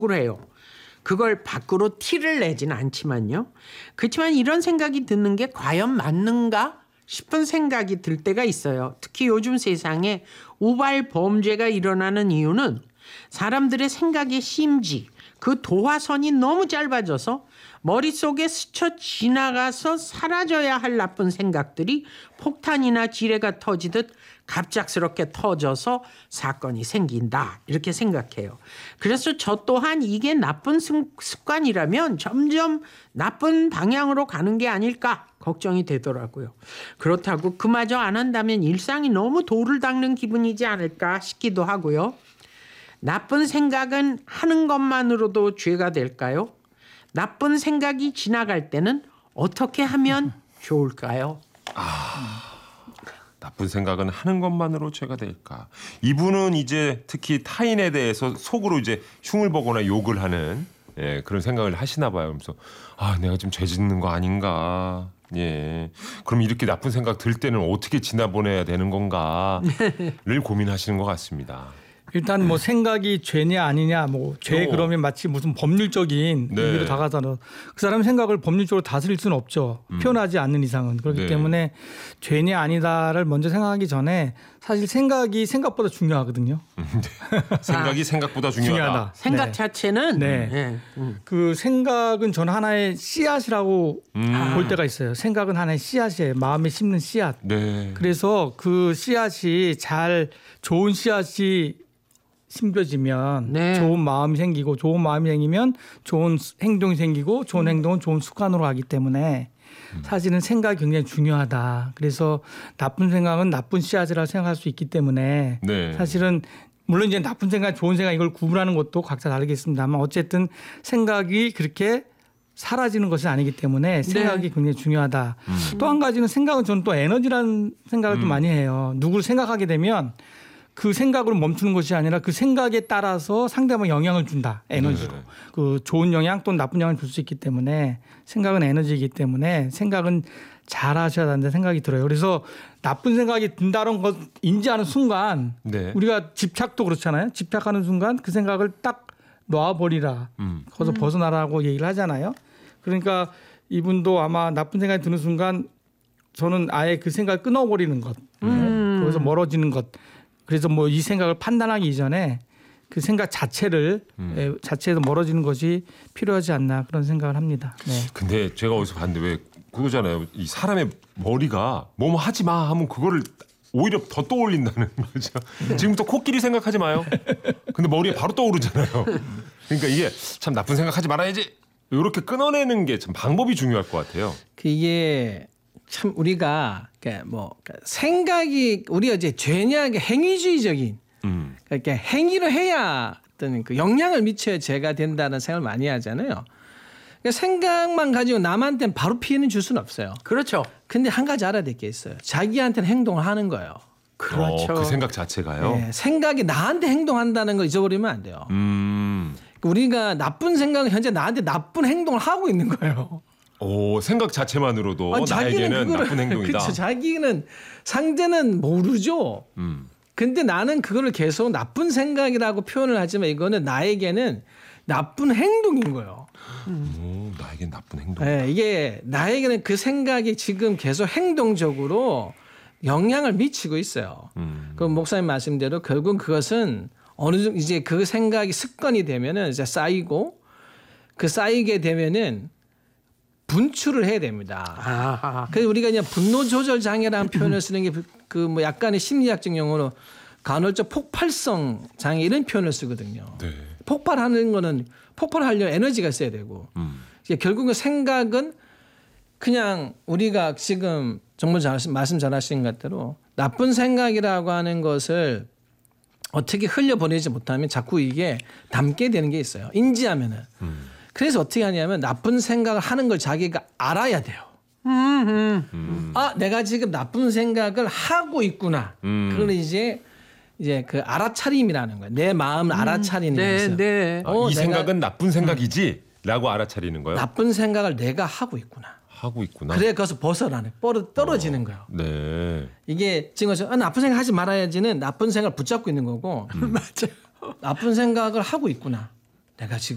해요. 그걸 밖으로 티를 내지는 않지만요. 그렇지만 이런 생각이 드는 게 과연 맞는가 싶은 생각이 들 때가 있어요. 특히 요즘 세상에 우발 범죄가 일어나는 이유는 사람들의 생각의 심지, 그 도화선이 너무 짧아져서 머릿속에 스쳐 지나가서 사라져야 할 나쁜 생각들이 폭탄이나 지뢰가 터지듯 갑작스럽게 터져서 사건이 생긴다, 이렇게 생각해요. 그래서 저 또한 이게 나쁜 습관이라면 점점 나쁜 방향으로 가는 게 아닐까 걱정이 되더라고요. 그렇다고 그마저 안 한다면 일상이 너무 돌을 닦는 기분이지 않을까 싶기도 하고요. 나쁜 생각은 하는 것만으로도 죄가 될까요? 나쁜 생각이 지나갈 때는 어떻게 하면 좋을까요? 나쁜 생각은 하는 것만으로 죄가 될까? 이분은 이제 특히 타인에 대해서 속으로 이제 흉을 보거나 욕을 하는 그런 생각을 하시나 봐요. 그래서 내가 좀 죄 짓는 거 아닌가? 그럼 이렇게 나쁜 생각 들 때는 어떻게 지나보내야 되는 건가를 고민하시는 것 같습니다. 일단 뭐 생각이 죄냐 아니냐, 뭐 죄 그러면 마치 무슨 법률적인 의미로 다가서는 그 사람의 생각을 법률적으로 다스릴 수는 없죠. 표현하지 않는 이상은. 그렇기 때문에 죄냐 아니다를 먼저 생각하기 전에 사실 생각이 생각보다 중요하거든요. 생각이 생각보다 중요하다. 생각 자체는 그 생각은 저는 하나의 씨앗이라고 볼 때가 있어요. 생각은 하나의 씨앗이에요. 마음에 심는 씨앗. 그래서 그 씨앗이 좋은 씨앗이 심겨지면 좋은 마음이 생기고, 좋은 마음이 생기면 좋은 행동이 생기고, 좋은 행동은 좋은 습관으로 가기 때문에 사실은 생각이 굉장히 중요하다. 그래서 나쁜 생각은 나쁜 씨앗이라고 생각할 수 있기 때문에 사실은 물론 이제 나쁜 생각, 좋은 생각 이걸 구분하는 것도 각자 다르겠습니다만 어쨌든 생각이 그렇게 사라지는 것이 아니기 때문에 생각이 굉장히 중요하다. 또 한 가지는 생각은 저는 또 에너지라는 생각을 좀 많이 해요. 누구를 생각하게 되면 그 생각으로 멈추는 것이 아니라 그 생각에 따라서 상대방에 영향을 준다. 에너지로. 그 좋은 영향 또는 나쁜 영향을 줄 수 있기 때문에 생각은 에너지이기 때문에 생각은 잘 하셔야 한다는 생각이 들어요. 그래서 나쁜 생각이 든다는 것 인지하는 순간 우리가 집착도 그렇잖아요. 집착하는 순간 그 생각을 딱 놔버리라. 거기서 벗어나라고 얘기를 하잖아요. 그러니까 이분도 아마 나쁜 생각이 드는 순간 저는 아예 그 생각을 끊어버리는 것. 거기서 멀어지는 것. 그래서 뭐 이 생각을 판단하기 이전에 그 생각 자체에서 멀어지는 것이 필요하지 않나 그런 생각을 합니다. 근데 제가 어디서 봤는데 왜 그거잖아요. 이 사람의 머리가 뭐뭐 하지 마 하면 그거를 오히려 더 떠올린다는 거죠. 지금부터 코끼리 생각하지 마요. 근데 머리에 바로 떠오르잖아요. 그러니까 이게 참 나쁜 생각하지 말아야지. 이렇게 끊어내는 게 참 방법이 중요할 것 같아요. 이게 참 우리가 생각이 우리가 이제 죄냐 행위주의적인 그러니까 행위로 해야 어떤 그 영향을 미쳐야 죄가 된다는 생각을 많이 하잖아요. 그러니까 생각만 가지고 남한테는 바로 피해는 줄 수는 없어요. 그렇죠. 근데 한 가지 알아야 될 게 있어요. 자기한테는 행동을 하는 거예요. 그렇죠. 그 생각 자체가요. 생각이 나한테 행동한다는 걸 잊어버리면 안 돼요. 우리가 나쁜 생각은 현재 나한테 나쁜 행동을 하고 있는 거예요. 생각 자체만으로도 나에게는 나쁜 행동이다. 그렇죠. 자기는 상대는 모르죠. 근데 나는 그거를 계속 나쁜 생각이라고 표현을 하지만 이거는 나에게는 나쁜 행동인 거예요. 나에겐 나쁜 행동. 이게 나에게는 그 생각이 지금 계속 행동적으로 영향을 미치고 있어요. 그 목사님 말씀대로 결국 그것은 어느 정도 이제 그 생각이 습관이 되면은 이제 쌓이고 그 쌓이게 되면은 분출을 해야 됩니다. 그래서 우리가 그냥 분노 조절 장애라는 표현을 쓰는 게 그 뭐 약간의 심리학적 용어로 간헐적 폭발성 장애 이런 표현을 쓰거든요. 폭발하는 거는 폭발하려면 에너지가 있어야 되고 결국은 생각은 그냥 우리가 지금 정말 말씀 잘하신 것 대로 나쁜 생각이라고 하는 것을 어떻게 흘려보내지 못하면 자꾸 이게 담게 되는 게 있어요. 인지하면은. 그래서 어떻게 하냐면 나쁜 생각을 하는 걸 자기가 알아야 돼요. 내가 지금 나쁜 생각을 하고 있구나. 그걸 이제 그 알아차림이라는 거예요. 내 마음을 알아차리는 거죠. 이 생각은 나쁜 생각이지라고 알아차리는 거예요. 나쁜 생각을 내가 하고 있구나. 그래 거기서 벗어나는 떨어지는 거예요. 이게 지금 나쁜 생각 하지 말아야지는 나쁜 생각을 붙잡고 있는 거고. 맞아요. 나쁜 생각을 하고 있구나. 내가 지금